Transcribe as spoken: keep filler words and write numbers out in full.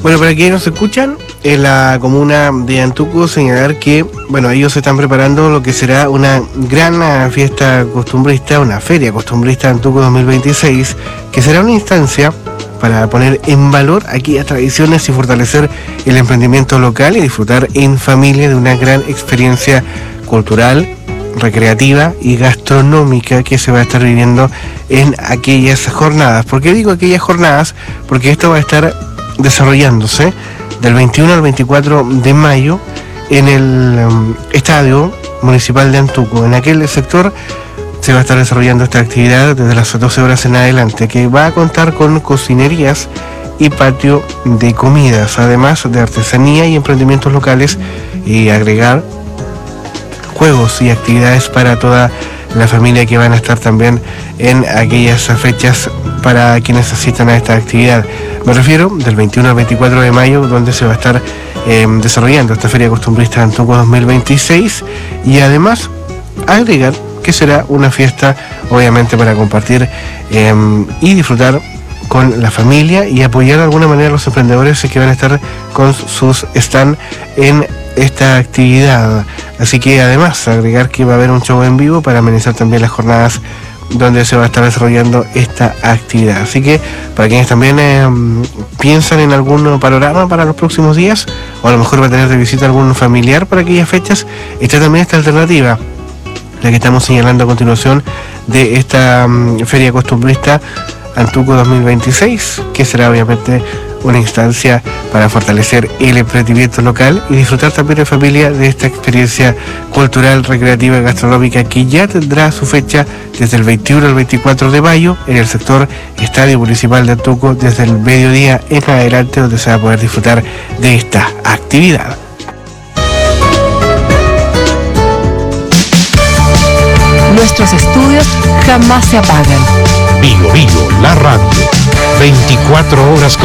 Bueno, para quienes nos escuchan, en la comuna de Antuco, señalar que, bueno, ellos se están preparando lo que será una gran fiesta costumbrista, una feria costumbrista Antuco dos mil veintiséis, que será una instancia para poner en valor aquellas tradiciones y fortalecer el emprendimiento local y disfrutar en familia de una gran experiencia cultural, recreativa y gastronómica que se va a estar viviendo en aquellas jornadas. ¿Por qué digo aquellas jornadas? Porque esto va a estar desarrollándose del veintiuno al veinticuatro de mayo en el um, Estadio Municipal de Antuco. En aquel sector se va a estar desarrollando esta actividad desde las doce horas en adelante, que va a contar con cocinerías y patio de comidas, además de artesanía y emprendimientos locales, y agregar juegos y actividades para toda la familia que van a estar también en aquellas fechas para quienes asistan a esta actividad. Me refiero del veintiuno al veinticuatro de mayo, donde se va a estar eh, desarrollando esta Feria Costumbrista Antuco dos mil veintiséis, y además agregar que será una fiesta obviamente para compartir eh, y disfrutar con la familia y apoyar de alguna manera a los emprendedores que van a estar con sus stand en esta actividad. Así que además agregar que va a haber un show en vivo para amenizar también las jornadas donde se va a estar desarrollando esta actividad. Así que para quienes también eh, piensan en algún panorama para los próximos días, o a lo mejor va a tener de visita algún familiar para aquellas fechas, está también esta alternativa, la que estamos señalando a continuación, de esta um, Feria Costumbrista Antuco dos mil veintiséis, que será obviamente una instancia para fortalecer el emprendimiento local y disfrutar también en familia de esta experiencia cultural, recreativa y gastronómica, que ya tendrá su fecha desde el veintiuno al veinticuatro de mayo en el sector Estadio Municipal de Antuco, desde el mediodía en adelante, donde se va a poder disfrutar de esta actividad. Nuestros estudios jamás se apagan. Vigo Vigo, la radio. veinticuatro horas con